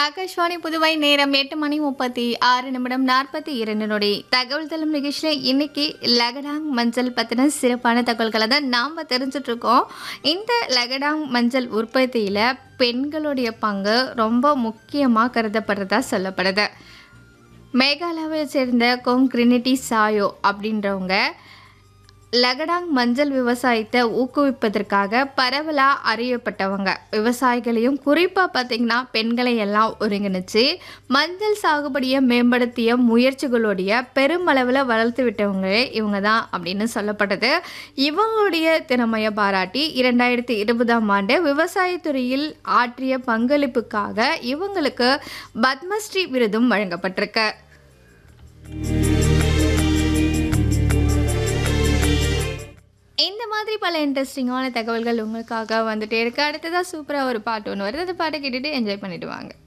ஆகாஷ்வாணி புதுவை நேரம் 8:36 நொடி. தகவல் தளம் நிகழ்ச்சியில் இன்னைக்கு லகடாங் மஞ்சள் பற்றின சிறப்பான தகவல்களை தான் நாம் தெரிஞ்சுட்டு இருக்கோம். இந்த லகடாங் மஞ்சள் உற்பத்தியில் பெண்களுடைய பங்கு ரொம்ப முக்கியமாக கருதப்படுறதா சொல்லப்படுது. மேகாலயாவை சேர்ந்த கொங்கிரினிட்டி சாயோ அப்படின்றவங்க லகடாங் மஞ்சள் விவசாயத்தை ஊக்குவிப்பதற்காக பரவலாக அறியப்பட்டவங்க. விவசாயிகளையும் குறிப்பாக பார்த்திங்கன்னா பெண்களை எல்லாம் ஒருங்கிணைச்சு மஞ்சள் சாகுபடியை மேம்படுத்திய முயற்சிகளுடைய பெருமளவில் வளர்த்து விட்டவங்களே இவங்க தான் அப்படின்னு சொல்லப்படுது. இவங்களுடைய திறமையை பாராட்டி 2020 விவசாயத்துறையில் ஆற்றிய பங்களிப்புக்காக இவங்களுக்கு பத்மஸ்ரீ விருதும் வழங்கப்பட்டிருக்கு. இந்த மாதிரி பல இன்ட்ரெஸ்டிங்கான தகவல்கள் உங்களுக்காக வந்துட்டே இருக்கு. அடுத்ததாக சூப்பராக ஒரு பாட்டு ஒன்று வருது. அந்த பாட்டை கேட்டுட்டு என்ஜாய் பண்ணிட்டு வாங்க.